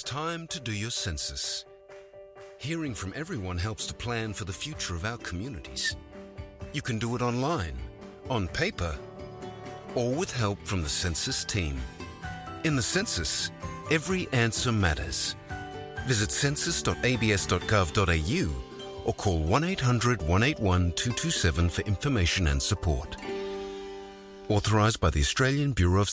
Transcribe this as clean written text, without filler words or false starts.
It's time to do your census. Hearing from everyone helps to plan for the future of our communities. You can do it online, on paper, or with help from the census team. In the census, every answer matters. Visit census.abs.gov.au or call 1-800-181-227 for information and support. Authorised by the Australian Bureau of